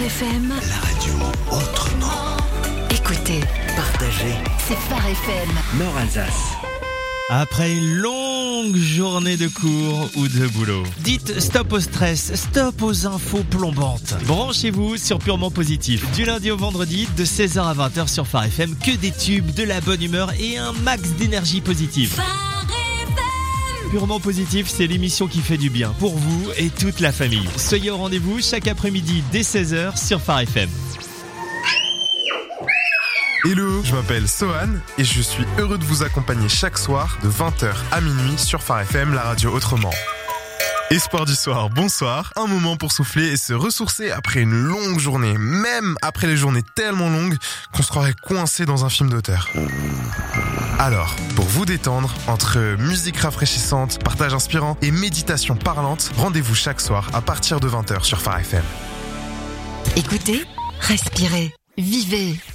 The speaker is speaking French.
Phare FM, La radio autrement. écoutez, Partagez. c'est Phare FM. Nord-Alsace. Après une longue journée de cours ou de boulot, dites stop au stress, stop aux infos plombantes. Branchez-vous sur Purement Positif. Du lundi au vendredi, de 16h à 20h sur Phare FM, que des tubes, de la bonne humeur et un max d'énergie positive. Purement Positif, c'est l'émission qui fait du bien pour vous et toute la famille. Soyez au rendez-vous chaque après-midi dès 16h sur Phare FM. Hello, je m'appelle Sohan et je suis heureux de vous accompagner chaque soir de 20h à minuit sur Phare FM, la radio autrement. Espoir du soir, bonsoir, un moment pour souffler et se ressourcer après une longue journée, même après les journées tellement longues qu'on se croirait coincé dans un film d'auteur. Alors, pour vous détendre, entre musique rafraîchissante, partage inspirant et méditation parlante, rendez-vous chaque soir à partir de 20h sur Phare FM. Écoutez, respirez, vivez.